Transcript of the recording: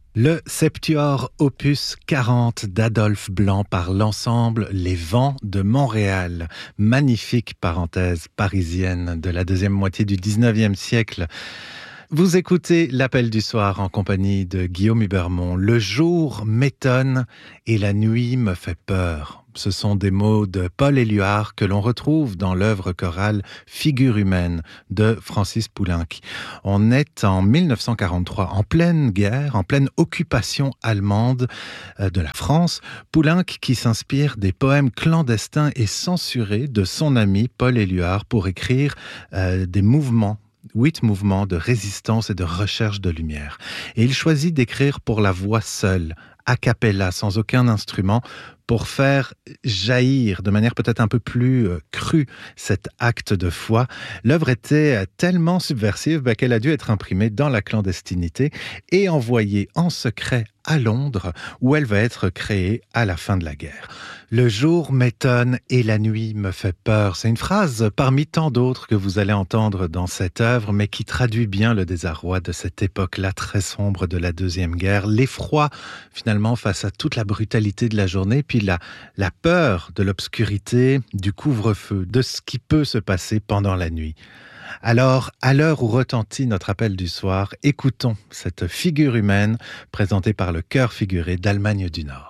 Le Septuor opus 40 d'Adolphe Blanc par l'ensemble Les Vents de Montréal. Magnifique parenthèse parisienne de la deuxième moitié du 19e siècle. Vous écoutez l'Appel du soir en compagnie de Guillaume Hubermont. Le jour m'étonne et la nuit me fait peur. Ce sont des mots de Paul Éluard que l'on retrouve dans l'œuvre chorale Figure humaine de Francis Poulenc. On est en 1943, en pleine guerre, en pleine occupation allemande de la France. Poulenc qui s'inspire des poèmes clandestins et censurés de son ami Paul Éluard pour écrire des mouvements 8 mouvements de résistance et de recherche de lumière. Et il choisit d'écrire pour la voix seule, a cappella, sans aucun instrument, pour faire jaillir de manière peut-être un peu plus crue cet acte de foi. L'œuvre était tellement subversive qu'elle a dû être imprimée dans la clandestinité et envoyée en secret à Londres, où elle va être créée à la fin de la guerre. Le jour m'étonne et la nuit me fait peur. C'est une phrase parmi tant d'autres que vous allez entendre dans cette œuvre, mais qui traduit bien le désarroi de cette époque-là très sombre de la Deuxième Guerre. L'effroi, finalement, face à toute la brutalité de la journée, puis la peur de l'obscurité, du couvre-feu, de ce qui peut se passer pendant la nuit. Alors, à l'heure où retentit notre appel du soir, écoutons cette figure humaine présentée par le chœur figuré d'Allemagne du Nord.